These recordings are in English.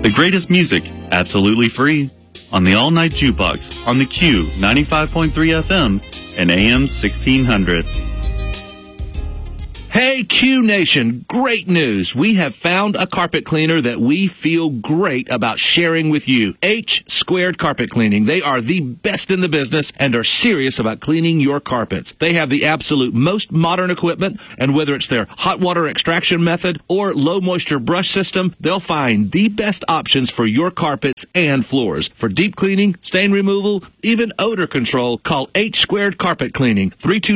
The greatest music, absolutely free, on the all-night jukebox on the Q 95.3 FM and AM 1600. Hey, Q Nation, great news. We have found a carpet cleaner that we feel great about sharing with you. H Squared Carpet Cleaning. They are the best in the business and are serious about cleaning your carpets. They have the absolute most modern equipment, and whether it's their hot water extraction method or low moisture brush system, they'll find the best options for your carpets and floors. For deep cleaning, stain removal, even odor control, call H Squared Carpet Cleaning,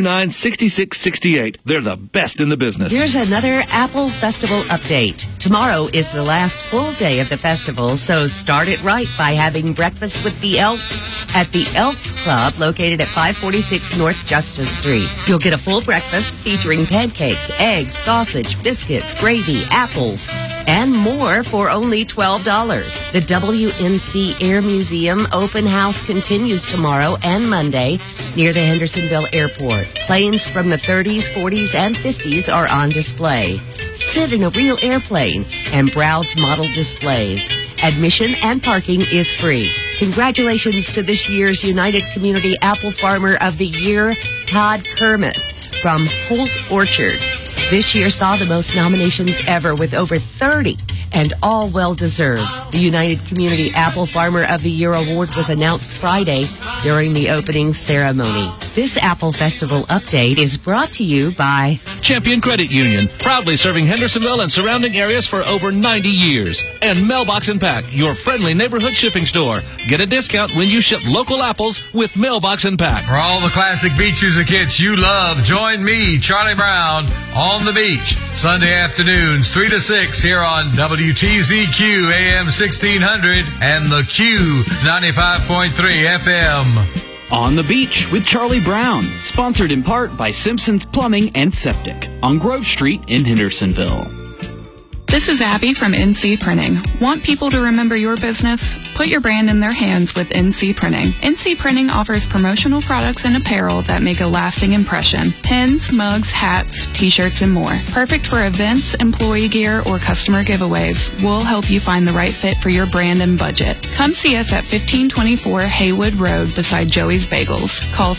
329-6668. They're the best in the business. Here's another Apple Festival update. Tomorrow is the last full day of the festival, so start it right by having breakfast with the Elks at the Elks Club, located at 546 North Justice Street. You'll get a full breakfast featuring pancakes, eggs, sausage, biscuits, gravy, apples, and more for only $12. The WNC Air Museum open house continues tomorrow and Monday near the Hendersonville Airport. Planes from the 30s, 40s, and 50s are on display. Sit in a real airplane and browse model displays. Admission and parking is free. Congratulations to this year's United Community Apple Farmer of the Year, Todd Kermis from Holt Orchard. This year saw the most nominations ever with over 30, and all well-deserved. The United Community Apple Farmer of the Year award was announced Friday during the opening ceremony. This Apple Festival update is brought to you by Champion Credit Union, proudly serving Hendersonville and surrounding areas for over 90 years. And Mailbox and Pack, your friendly neighborhood shipping store. Get a discount when you ship local apples with Mailbox and Pack. For all the classic beach music hits you love, join me, Charlie Brown, on the beach. Sunday afternoons, 3 to 6 here on WTZQ AM 1600 and the Q 95.3 FM. On the Beach with Charlie Brown, sponsored in part by Simpson's Plumbing and Septic on Grove Street in Hendersonville. This is Abby from NC Printing. Want people to remember your business? Put your brand in their hands with NC Printing. NC Printing offers promotional products and apparel that make a lasting impression. Pins, mugs, hats, t-shirts, and more. Perfect for events, employee gear, or customer giveaways. We'll help you find the right fit for your brand and budget. Come see us at 1524 Haywood Road beside Joey's Bagels. Call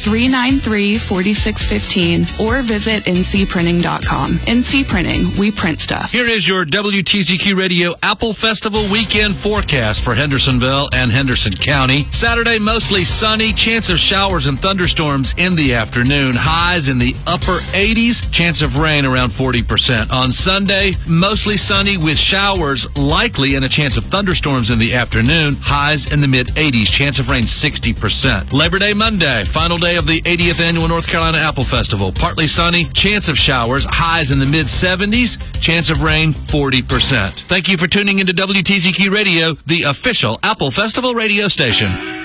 393-4615 or visit ncprinting.com. NC Printing. We print stuff. Here is your WTZQ Radio Apple Festival weekend forecast for Hendersonville and Henderson County. Saturday, mostly sunny, chance of showers and thunderstorms in the afternoon. Highs in the upper 80s, chance of rain around 40%. On Sunday, mostly sunny with showers likely and a chance of thunderstorms in the afternoon. Highs in the mid-80s, chance of rain 60%. Labor Day Monday, final day of the 80th Annual North Carolina Apple Festival. Partly sunny, chance of showers, highs in the mid-70s, chance of rain 40%. Thank you for tuning into WTZQ Radio, the official Apple Festival radio station.